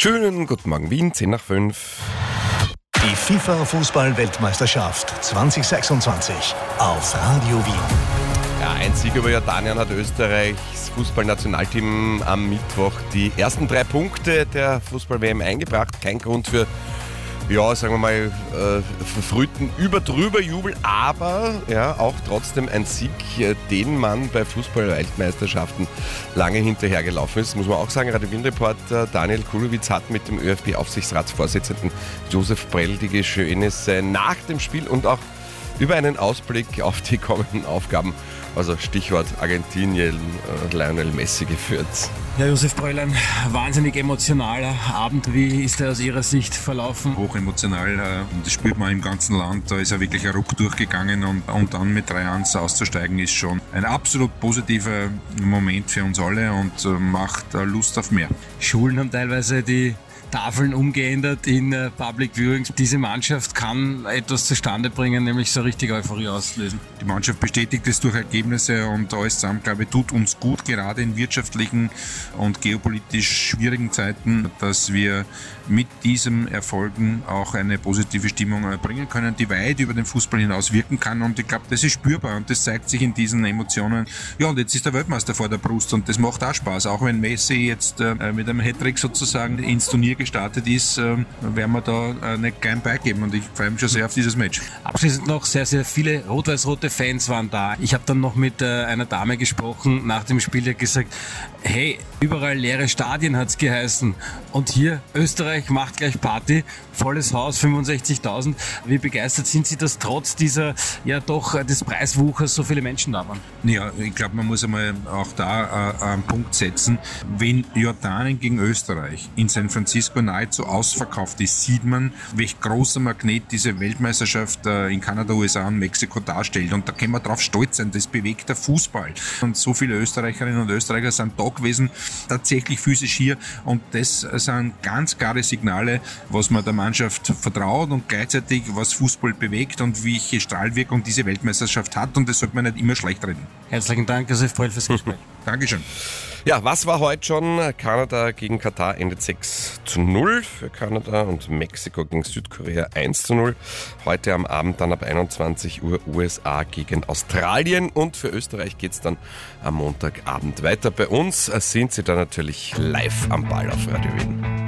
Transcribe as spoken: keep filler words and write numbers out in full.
Schönen guten Morgen Wien, zehn nach fünf. Die FIFA-Fußball-Weltmeisterschaft zwanzig sechsundzwanzig auf Radio Wien. Ja, ein Sieg über Jordanien hat Österreichs Fußballnationalteam am Mittwoch die ersten drei Punkte der Fußball-W M eingebracht. Kein Grund für, ja, sagen wir mal, äh, verfrühten Über-Drüber-Jubel, aber ja, auch trotzdem ein Sieg, den man bei Fußball-Weltmeisterschaften lange hinterhergelaufen ist. Muss man auch sagen, Radio Wien-Reporter Daniel Kulowitz hat mit dem ÖFB-Aufsichtsratsvorsitzenden Josef Brell die Geschehnisse nach dem Spiel und auch über einen Ausblick auf die kommenden Aufgaben, also Stichwort Argentinien, äh, Lionel Messi geführt. Ja, Josef Brell, ein wahnsinnig emotionaler Abend. Wie ist er aus Ihrer Sicht verlaufen? Hochemotional, äh, und das spürt man im ganzen Land. Da ist er wirklich ein Ruck durchgegangen und, und dann mit drei eins auszusteigen ist schon ein absolut positiver Moment für uns alle und äh, macht äh, Lust auf mehr. Schulen haben teilweise die Tafeln umgeändert in uh, Public Viewings. Diese Mannschaft kann etwas zustande bringen, nämlich so richtig Euphorie auslösen. Die Mannschaft bestätigt es durch Ergebnisse und alles zusammen, glaube ich, tut uns gut, gerade in wirtschaftlichen und geopolitisch schwierigen Zeiten, dass wir mit diesem Erfolgen auch eine positive Stimmung bringen können, die weit über den Fußball hinaus wirken kann, und ich glaube, das ist spürbar und das zeigt sich in diesen Emotionen. Ja, und jetzt ist der Weltmeister vor der Brust und das macht auch Spaß, auch wenn Messi jetzt äh, mit einem Hattrick sozusagen ins Turnier gestartet ist, äh, werden wir da äh, nicht klein beigeben und ich freue mich schon sehr auf dieses Match. Abschließend noch, sehr, sehr viele rot-weiß-rote Fans waren da. Ich habe dann noch mit äh, einer Dame gesprochen nach dem Spiel, die hat gesagt, hey, überall leere Stadien hat's geheißen und hier Österreich macht gleich Party, volles Haus, fünfundsechzigtausend. Wie begeistert sind Sie, dass trotz dieser, ja doch, äh, des Preiswuchers so viele Menschen da waren? Ja, ich glaube, man muss einmal auch da äh, einen Punkt setzen. Wenn Jordanien gegen Österreich in San Francisco nahezu ausverkauft ist, sieht man, welch großer Magnet diese Weltmeisterschaft äh, in Kanada, U S A und Mexiko darstellt. Und da können wir drauf stolz sein, das bewegt der Fußball. Und so viele Österreicherinnen und Österreicher sind da gewesen, tatsächlich physisch hier. Und das sind ganz klare Signale, was man der Mannschaft vertraut und gleichzeitig was Fußball bewegt und welche Strahlwirkung diese Weltmeisterschaft hat. Und das sollte man nicht immer schlecht reden. Herzlichen Dank, Josef Brell, fürs Gespräch. Dankeschön. Ja, was war heute schon? Kanada gegen Katar endet sechs zu null für Kanada und Mexiko gegen Südkorea eins zu null. Heute am Abend dann ab einundzwanzig Uhr U S A gegen Australien und für Österreich geht's dann am Montagabend weiter. Bei uns sind Sie dann natürlich live am Ball auf Radio Wien.